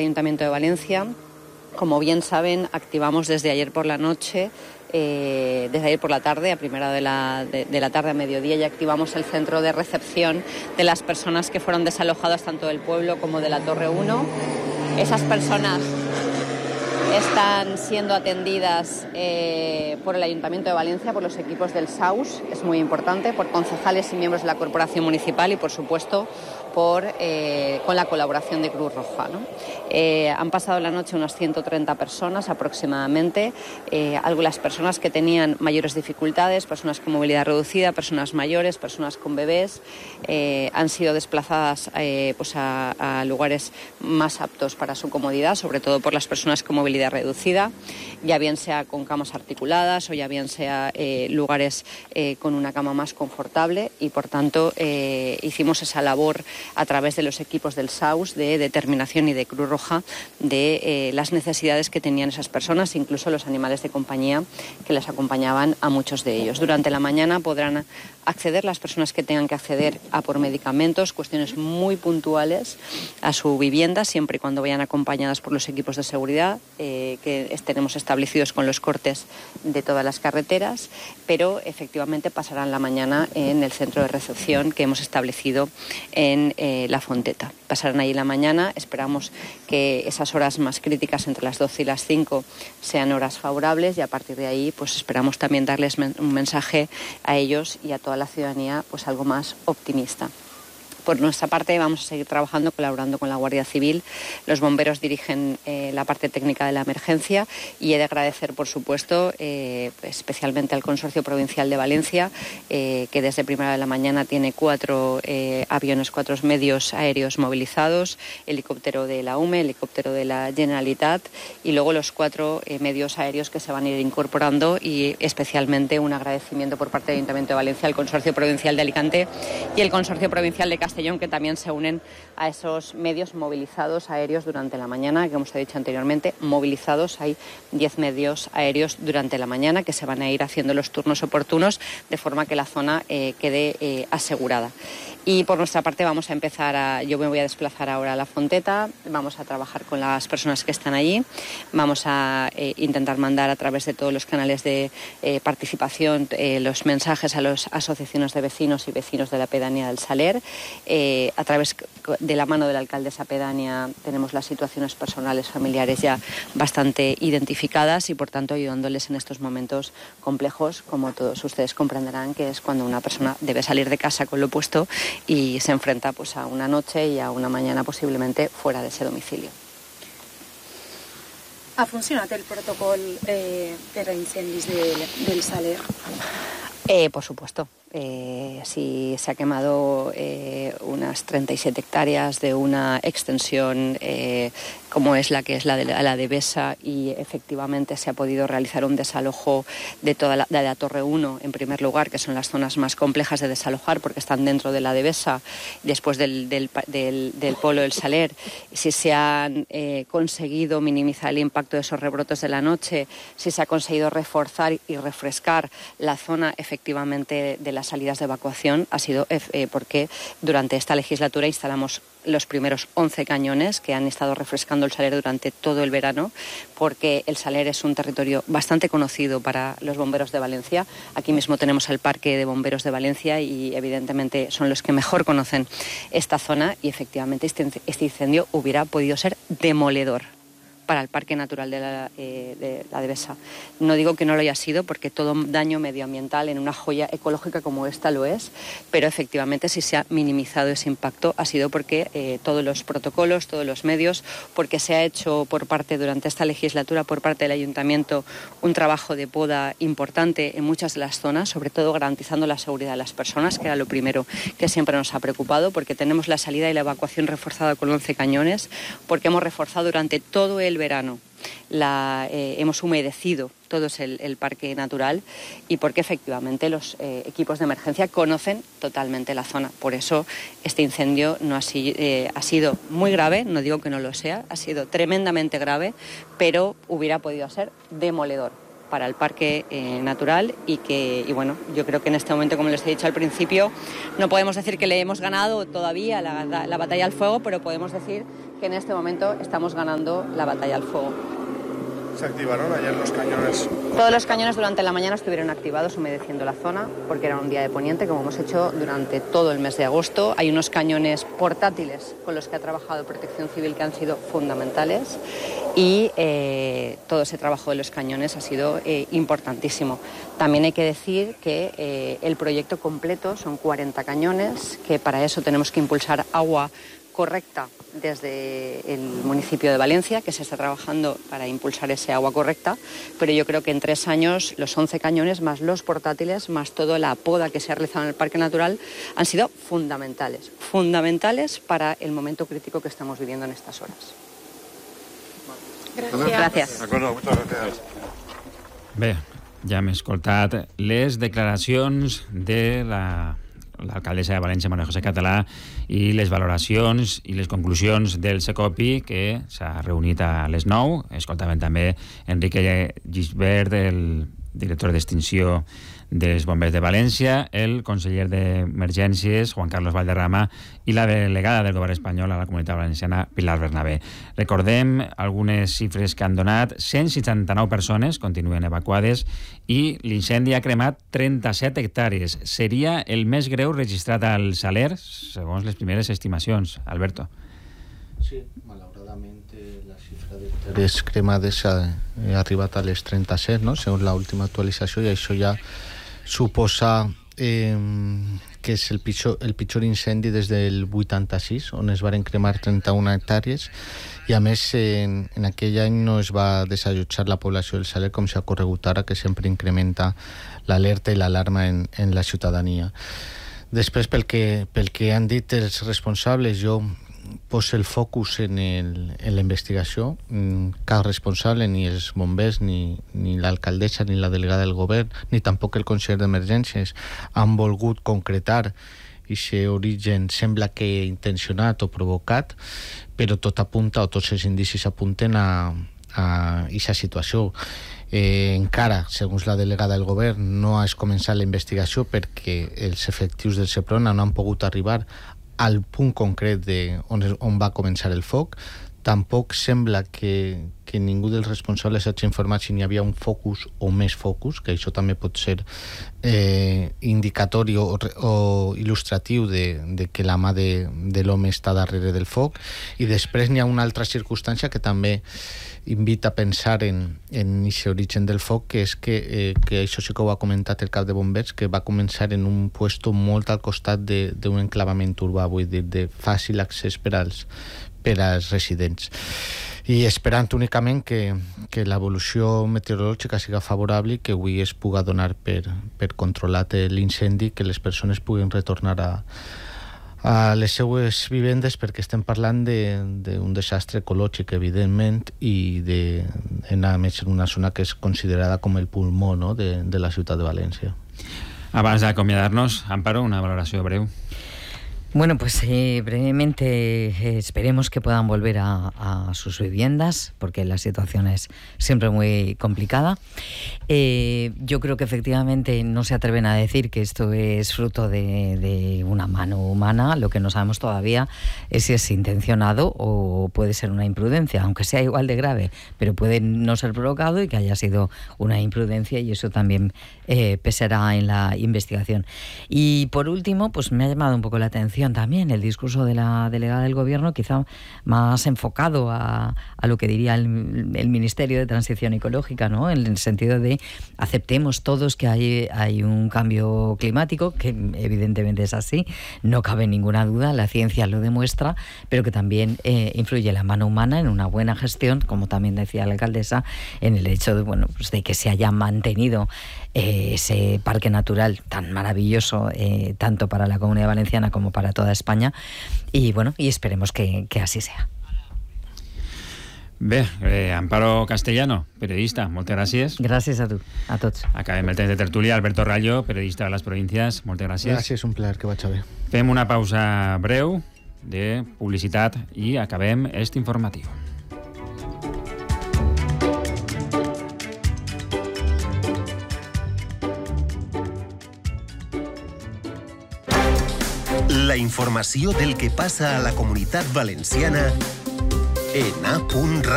Ayuntamiento de Valencia, como bien saben, activamos desde ayer por la noche, desde ayer por la tarde, a primera de la tarde a mediodía, ya activamos el centro de recepción de las personas que fueron desalojadas tanto del pueblo como de la Torre 1. Esas personas están siendo atendidas por el Ayuntamiento de Valencia, por los equipos del SAUS, es muy importante, por concejales y miembros de la Corporación Municipal y, por supuesto, con la colaboración de Cruz Roja, ¿no? Han pasado la noche unas 130 personas aproximadamente, algunas personas que tenían mayores dificultades, personas con movilidad reducida, personas mayores, personas con bebés, han sido desplazadas a lugares más aptos para su comodidad, sobre todo por las personas con movilidad reducida, ya bien sea con camas articuladas o ya bien sea lugares con una cama más confortable, y por tanto hicimos esa labor a través de los equipos del SAUS de determinación y de Cruz Roja de las necesidades que tenían esas personas, incluso los animales de compañía que les acompañaban a muchos de ellos. Durante la mañana podrán acceder las personas que tengan que acceder a por medicamentos, cuestiones muy puntuales a su vivienda, siempre y cuando vayan acompañadas por los equipos de seguridad que tenemos establecidos con los cortes de todas las carreteras, pero efectivamente pasarán la mañana en el centro de recepción que hemos establecido en La Fonteta. Pasarán ahí la mañana, esperamos que esas horas más críticas entre las 12 y las 5 sean horas favorables, y a partir de ahí pues esperamos también darles un mensaje a ellos y a toda la ciudadanía pues algo más optimista. Por nuestra parte vamos a seguir trabajando, colaborando con la Guardia Civil. Los bomberos dirigen la parte técnica de la emergencia, y he de agradecer, por supuesto, especialmente al Consorcio Provincial de Valencia, que desde primera de la mañana tiene 4 aviones, 4 medios aéreos movilizados, helicóptero de la UME, helicóptero de la Generalitat, y luego los 4 medios aéreos que se van a ir incorporando, y especialmente un agradecimiento por parte del Ayuntamiento de Valencia al Consorcio Provincial de Alicante y el Consorcio Provincial de Castellón, que también se unen a esos medios movilizados aéreos durante la mañana, que como os he dicho anteriormente, movilizados. Hay 10 medios aéreos durante la mañana que se van a ir haciendo los turnos oportunos de forma que la zona quede asegurada. Y por nuestra parte vamos a empezar yo me voy a desplazar ahora a La Fonteta, vamos a trabajar con las personas que están allí, vamos a intentar mandar a través de todos los canales de participación los mensajes a las asociaciones de vecinos y vecinos de la pedanía del Saler. A través de la mano de la alcaldesa pedánea tenemos las situaciones personales, familiares ya bastante identificadas, y por tanto ayudándoles en estos momentos complejos, como todos ustedes comprenderán, que es cuando una persona debe salir de casa con lo puesto y se enfrenta pues a una noche y a una mañana posiblemente fuera de ese domicilio. Ha funcionat el protocol per a incendis del Saler? Por supuesto. Sí, se ha quemado unas 37 hectáreas de una extensión como es la de Besa, y efectivamente se ha podido realizar un desalojo de toda de la Torre 1 en primer lugar, que son las zonas más complejas de desalojar porque están dentro de la de Besa, después del pueblo del Saler. Si se han conseguido minimizar el impacto de esos rebrotes de la noche, si se ha conseguido reforzar y refrescar la zona efectivamente de las salidas de evacuación, ha sido porque durante esta legislatura instalamos los primeros 11 cañones que han estado refrescando el Saler durante todo el verano, porque el Saler es un territorio bastante conocido para los bomberos de Valencia. Aquí mismo tenemos el Parque de Bomberos de Valencia y evidentemente son los que mejor conocen esta zona, y efectivamente este incendio hubiera podido ser demoledor para el Parque Natural de la Devesa. No digo que no lo haya sido, porque todo daño medioambiental en una joya ecológica como esta lo es, pero efectivamente si se ha minimizado ese impacto ha sido porque todos los protocolos, todos los medios, porque se ha hecho durante esta legislatura por parte del Ayuntamiento un trabajo de poda importante en muchas de las zonas, sobre todo garantizando la seguridad de las personas, que era lo primero que siempre nos ha preocupado, porque tenemos la salida y la evacuación reforzada con 11 cañones, porque hemos reforzado durante todo el verano hemos humedecido todo el parque natural, y porque efectivamente los equipos de emergencia conocen totalmente la zona. Por eso este incendio ha sido muy grave, no digo que no lo sea, ha sido tremendamente grave, pero hubiera podido ser demoledor para el parque natural, y bueno, yo creo que en este momento, como les he dicho al principio, no podemos decir que le hemos ganado todavía la batalla al fuego, pero podemos decir que en este momento estamos ganando la batalla al fuego. ¿Se activaron ayer los cañones? Todos los cañones durante la mañana estuvieron activados humedeciendo la zona porque era un día de poniente, como hemos hecho durante todo el mes de agosto. Hay unos cañones portátiles con los que ha trabajado Protección Civil que han sido fundamentales y todo ese trabajo de los cañones ha sido importantísimo. También hay que decir que el proyecto completo son 40 cañones, que para eso tenemos que impulsar agua correcta desde el municipio de Valencia, que se está trabajando para impulsar ese agua correcta, pero yo creo que en 3 años los 11 cañones, más los portátiles, más toda la poda que se ha realizado en el Parque Natural, han sido fundamentales para el momento crítico que estamos viviendo en estas horas. Gràcies. D'acord, moltes gràcies. Bé, ja hem escoltat les declaracions de l'alcaldessa de València, María José Català, i les valoracions i les conclusions del Secopi, que s'ha reunit a les 9. Escoltaven també Enrique Gisbert, el director d'extinció dels bombers de València, el conseller d'Emergències, Juan Carlos Valderrama, i la delegada del govern espanyol a la Comunitat Valenciana, Pilar Bernabé. Recordem algunes xifres que han donat. 169 persones continuen evacuades i l'incendi ha cremat 37 hectàrees. Seria el més greu registrat al Saler, segons les primeres estimacions. Alberto. Sí, malauradament la xifra d'hectàrees cremades ha arribat a les 37, no? Segons l'última actualització, i això ja suposa que és el pitjor incendi des del 86, on es varen cremar 31 hectàrees, i a més en aquell any no es va desallotjar la població del Saler com s'ha corregut ara, que sempre incrementa l'alerta i l'alarma en la ciutadania. Després, pel que han dit els responsables, jo posa el focus en la investigació. Cap responsable, ni els bombers, ni l'alcaldessa, ni la delegada del govern, ni tampoc el conseller d'Emergències han volgut concretar aquest origen, sembla que intencionat o provocat, però tot apunta, o tots els indicis apunten a aquesta situació. Encara, segons la delegada del govern, no ha començat la investigació perquè els efectius del Seprona no han pogut arribar al punt concret on va començar el foc. Tampoc sembla que ningú dels responsables hagi informat si n'hi havia un focus o més focus, que això també pot ser indicatori o il·lustratiu de que la mà de l'home està darrere del foc. I després n'hi ha una altra circumstància que també invita a pensar en aquest origen del foc, que és que això sí que ho ha comentat el cap de bombers, que va començar en un puesto molt al costat d'un enclavament urbà, vull dir, de fàcil accés per als residents. I esperant únicament que l'evolució meteorològica siga favorable i que avui es pugui donar per controlat l'incendi, que les persones puguin retornar a les seues vivendes, perquè estem parlant d'un desastre ecològic, evidentment, i a més en una zona que és considerada com el pulmó, no?, de la ciutat de València. Abans d'acomiadar-nos, Amparo, una valoració breu. Bueno, pues brevemente esperemos que puedan volver a sus viviendas, porque la situación es siempre muy complicada. Yo creo que efectivamente no se atreven a decir que esto es fruto de una mano humana. Lo que no sabemos todavía es si es intencionado o puede ser una imprudencia, aunque sea igual de grave, pero puede no ser provocado y que haya sido una imprudencia, y eso también pesará en la investigación. Y por último, pues me ha llamado un poco la atención también el discurso de la delegada del Gobierno, quizá más enfocado a lo que diría el Ministerio de Transición Ecológica, ¿no?, en el sentido de aceptemos todos que hay un cambio climático, que evidentemente es así, no cabe ninguna duda, la ciencia lo demuestra, pero que también influye la mano humana en una buena gestión, como también decía la alcaldesa, en el hecho de, bueno, pues de que se haya mantenido ese parque natural tan maravilloso, tanto para la Comunidad Valenciana como para toda España, y bueno, y esperemos que así sea. Bé, Amparo Castellano, periodista, moltes gràcies. Gràcies a tu, a tots. Acabem el temps de tertúlia. Alberto Rallo, periodista de les províncies, moltes gràcies. Gràcies, un plaer, que vaig bé. Fem una pausa breu de publicitat i acabem este informatiu. La informació del que passa a la Comunitat Valenciana en A.